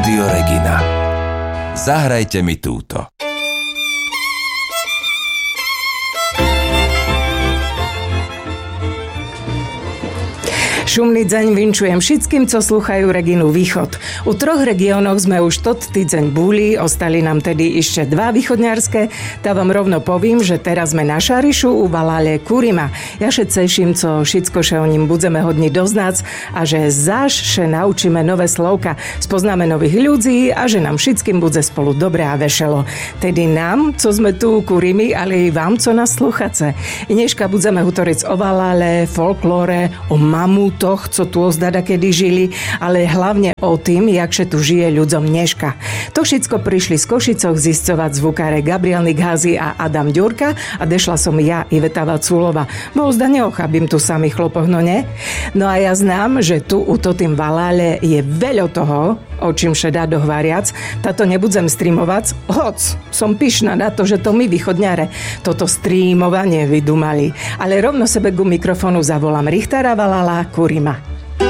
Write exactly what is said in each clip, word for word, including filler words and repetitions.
Rádio Regina. Zahrajte mi túto. Šumný deň vinčujem všetkým, co slúchajú Reginu Východ. U troch regiónoch sme už tot týdzeň búli, ostali nám tedy ešte dva východňarské. Tá vám rovno povím, že teraz sme na Šarišu u Valále Kurima. Ja še ceším, co všetko še o ním budeme hodni doznať a že záš še naučíme nové slovka, spoznáme nových ľudí a že nám všetkým bude spolu dobre a vešelo. Tedy nám, co sme tu u Kurimi, ale i vám, co nás slúchace. Dneška budeme hovoriť o Valále, folklóre, o mamut, toho, co tu ozdada kedy žili, ale hlavne o tým, jakže tu žije ľuďom dneška. To všetko prišli z Košicoch zisťovať zvukáre Gabriel Nighazi a Adam Ďurka a dešla som ja, Iveta Vacúlova. Bo zda neochabím tu samých chlopoch, no ne? No a ja znám, že tu u to tým Valále je veľa toho, o čím še dá dohváriac. Tato nebudem streamovať, hoc som pyšná na to, že to my východňare toto streamovanie vydumali. Ale rovno sebe ku mikrofonu zavolám Richtara Valála Kurima.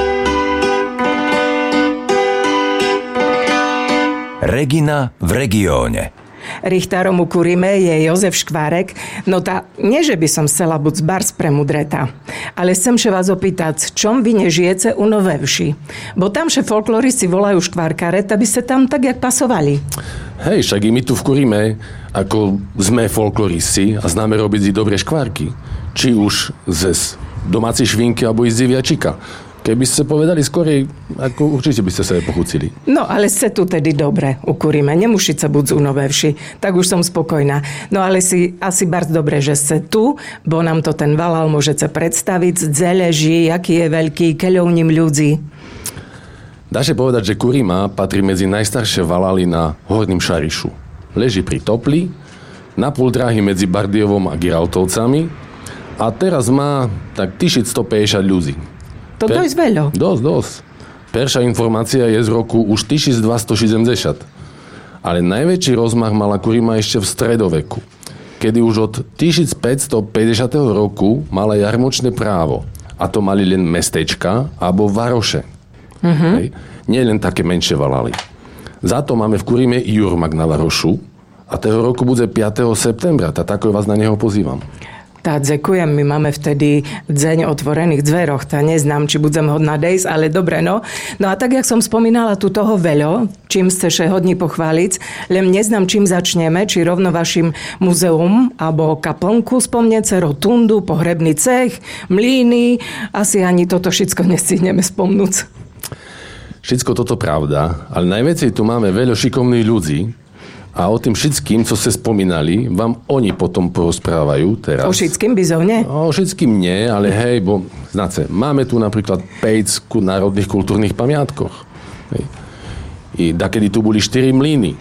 Regina v regióne. Richtárom u Kurime je Jozef Škvárek. No tá, nie že by som chcela buď zbars premudreta, ale chcem še vás opýtať, čom vy nežijete u Novevši? Bo tam še folkloristi volajú Škvárkare, aby ste tam tak, jak pasovali. Hej, však i my tu v Kurime, ako sme folkloristi a známe robiť i dobre škvárky. Či už ze domácej švinky, alebo i z diviačika. Keby ste povedali skorej, ako určite by ste sa pochúcili. No, ale ste tu tedy dobre u Kurime. Nemusíte sa buď unovevši. Tak už som spokojná. No, ale si asi bardzo dobre, že ste tu, bo nám to ten Valál môžete predstaviť. Kde leží, aký je veľký, keľou ním ľudí. Dá sa povedať, že Kurima patrí medzi najstaršie Valály na Horným Šarišu. Leží pri Topli, na pol dráhy medzi Bardievom a Giraltovcami a teraz má tak tisícstopäťdesiat ľudí. To per... dosť veľa. Dosť, dosť. Perša informácia je z roku už tisícdvestošesťdesiat. Ale najväčší rozmach mala Kurima ešte v stredoveku, kedy už od tisícpäťstopäťdesiateho roku mala jarmočné právo. A to mali len mestečka alebo varoše. Uh-huh. Hej. Nie len také menšie Valály. Za to máme v Kurime Jurmak na varošu a toho roku bude piateho septembra. Tá tako vás na neho pozývam. Tá, ďakujem, my máme vtedy deň otvorených dveroch, tá neznám, či budem hodná dejsť, ale dobre, no. No a tak, jak som spomínala tu toho veľo, čím ste še hodní pochváliť, len neznám, čím začneme, či rovno vašim muzeum, alebo kaplnku spomnete, rotundu, pohrebný cech, mlýny, asi ani toto všetko nestihneme spomnúť. Všetko toto pravda, ale najviacej tu máme veľa šikovných ľudí, a o tým všetkým, co ste spomínali, vám oni potom porozprávajú teraz. O všetkým bizovne? O všetkým nie, ale hej, bo znáte, máme tu napríklad päť národných kultúrnych pamiatkoch. Hej. I dakedy tu boli štyri mlýny.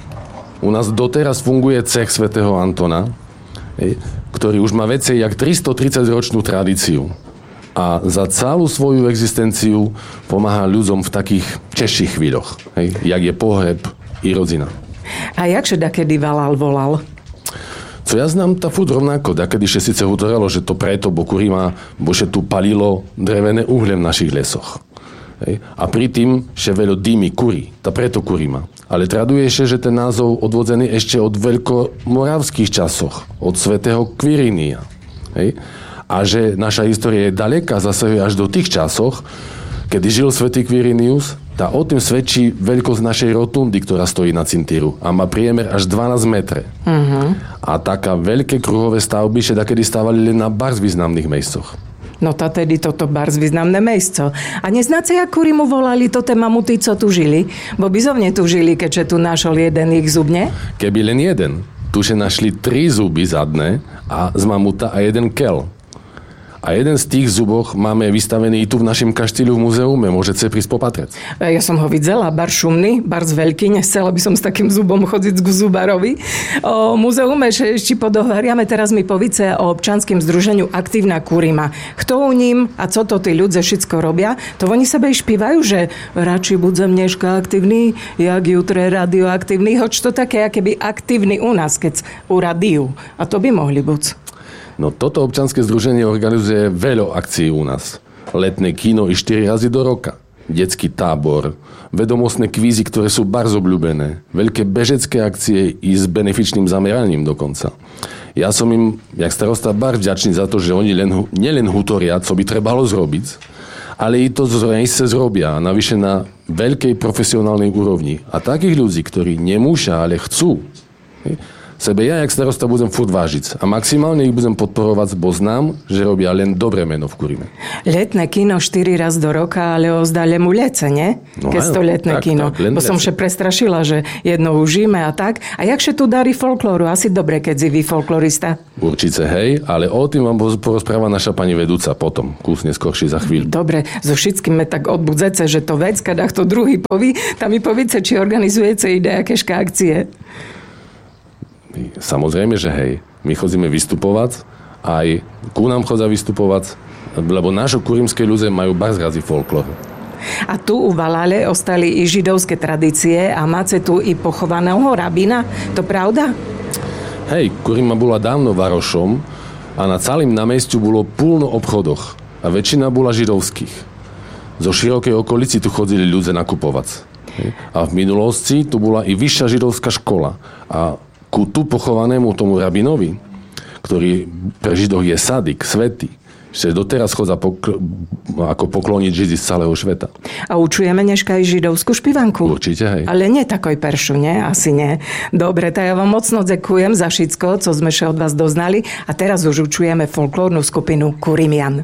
U nás doteraz funguje cech svätého Antona, hej, ktorý už má viacej jak tristotridsaťročnú tradíciu. A za celú svoju existenciu pomáha ľuďom v takých ťažších chvíľoch. Hej, jak je pohreb i rodzina. A jakže dakedy Valál volal? Co ja znám, tá furt rovnako. Dakedy še síce hovorilo, že to preto, bo Kurima, bo še tu palilo drevené uhle v našich lesoch. Hej. A pri tým še veľo dými kuri. Tá preto Kurima. Ale traduje še, že ten názov odvodzený ešte od veľkomoravských časoch. Od svätého Quirinia. Hej. A že naša história je ďaleka, zasahuje až do tých časoch, kedy žil svätý Quirinius. Tá o tým svedčí veľkosť našej rotundy, ktorá stojí na cintíru a má priemer až dvanásť metrov. Uh-huh. A taká veľké kruhové stavby še dakedy stávali len na bars významných mejstoch. No to tedy toto bars významné mejsto. A neznáte, jak Kurimu volali to té mamuty, co tu žili? Bo bizovne tu žili, keďže tu našol jeden ich zub, ne? Keby len jeden. Tu še našli tri zuby zadné a z mamuta a jeden kel. A jeden z tých zuboch máme vystavený i tu v našom kaštýľu v muzeume. Môžete prísť popatrať. Ja som ho videla, bar šumný, bar veľký. Nechcela by som s takým zubom chodiť k zubarovi. O muzeume ešte podohľadiame. Teraz mi povíce o občanským združeniu Aktívna Kurima. Kto u ním a co to tí ľudia všetko robia, to oni sebe špívajú, že radši budem dneška aktívny, jak jutre radioaktívny. Hoď to také, akéby aktívny u nás, keď u rádiu. A to by mohli buď. No toto občanské združenie organizuje veľa akcií u nás. Letné kino i štyri razy do roka. detský tábor, vedomostné kvízy, ktoré sú bardzo obľúbené, veľké bežecké akcie i s benefičným zameraním dokonca. Ja som im, jak starosta, bar vďačný za to, že oni len, nielen hutoria, co by trebalo zrobiť, ale i to sa zrobia, navyše na veľkej profesionálnej úrovni. A takých ľudí, ktorí nemúšia, ale chcú, sebe ja, jak starosta, budem furt vážiť. A maximálne ich budem podporovať, bo znám, že robia len dobré meno v Kurime. Letné kino štyri raz do roka, ale ozdali mu lece, nie? No, keď to letné tak, kino. Tak, bo som še prestrašila, že jedno užíme a tak. A jakže tu darí folklóru? Asi dobre, keď si vy folklorista. Určite, hej, ale o tým vám porozpráva naša pani vedúca potom, kus neskôrší za chvíľu. Dobre, so všetkým me tak odbudzece, že to vec, kadach to druhý poví, tam mi povíce, či organizujete idejakeška akcie. Samozrejme, že hej. My chodíme vystupovať, aj ku nám chodia vystupovať, lebo naše kurimské ľudia majú barzrazy folklór. A tu u Valale ostali i židovské tradície a máte tu i pochovaného rabína. To pravda? Hej, Kurima bola dávno varošom a na celým námestiu bolo plno obchodoch a väčšina bola židovských. Zo širokej okolici tu chodili ľudia nakupovať. A v minulosti tu bola i vyššia židovská škola a ku tu pochovanému tomu rabinovi, ktorý pre Židov je sadik, svätý, že doteraz chodza pokl- ako pokloniť Židi z celého sveta. A učujeme dneska aj židovskú špivanku? Určite, hej. Ale nie takoj peršu, nie? Asi nie. Dobre, tak ja vám mocno ďakujem za všetko, co sme še od vás doznali a teraz už učujeme folklórnu skupinu Kurimian.